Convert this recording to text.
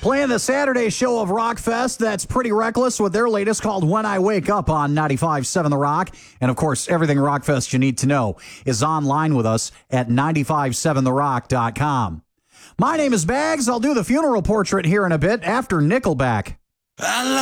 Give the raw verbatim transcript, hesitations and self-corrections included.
Playing the Saturday show of Rockfest, that's Pretty Reckless with their latest called When I Wake Up on ninety-five point seven The Rock. And, of course, everything Rockfest you need to know is online with us at ninety-five seven the rock dot com. My name is Bags. I'll do the funeral portrait here in a bit after Nickelback. I